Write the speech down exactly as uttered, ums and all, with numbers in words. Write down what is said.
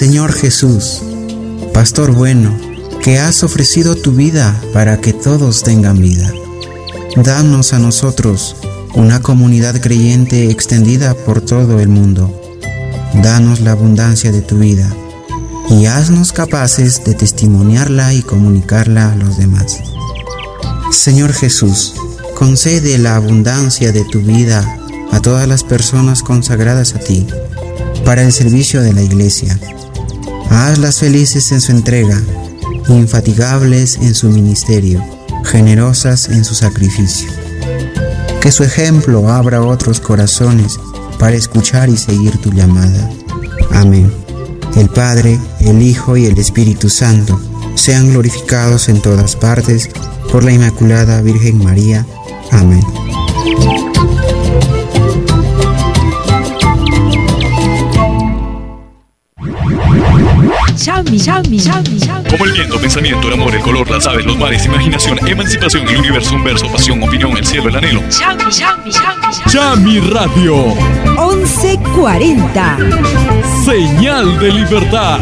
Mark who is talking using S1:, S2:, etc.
S1: Señor Jesús, Pastor bueno, que has ofrecido tu vida para que todos tengan vida, danos a nosotros una comunidad creyente extendida por todo el mundo. Danos la abundancia de tu vida y haznos capaces de testimoniarla y comunicarla a los demás. Señor Jesús, concede la abundancia de tu vida a todas las personas consagradas a ti para el servicio de la Iglesia. Hazlas felices en su entrega, infatigables en su ministerio, generosas en su sacrificio. Que su ejemplo abra otros corazones para escuchar y seguir tu llamada. Amén. El Padre, el Hijo y el Espíritu Santo sean glorificados en todas partes por la Inmaculada Virgen María. Amén.
S2: Yami, Yami, Yami, Yami.
S3: Como el viento, pensamiento, el amor, el color, las aves, los mares, imaginación, emancipación, el universo, un verso, pasión, opinión, el cielo, el anhelo.
S2: Yami, Yami, Yami,
S4: Yami Radio.
S2: once cuarenta.
S4: Señal de libertad.